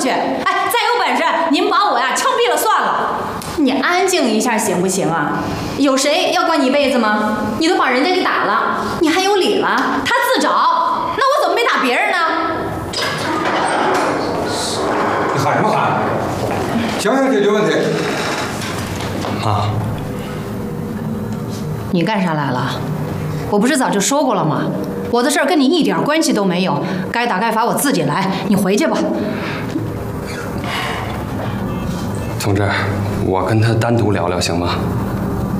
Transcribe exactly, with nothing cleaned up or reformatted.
去。哎，再有本事您把我呀枪毙了算了。你安静一下行不行啊？有谁要管你一辈子吗？你都把人家给打了，你还有理了？他自找，那我怎么没打别人呢？ 你喊什么喊？想想解决问题。 妈， 你干啥来了？我不是早就说过了吗？我的事儿跟你一点关系都没有，该打该罚我自己来。你回去吧。 同志，我跟他单独聊聊行吗？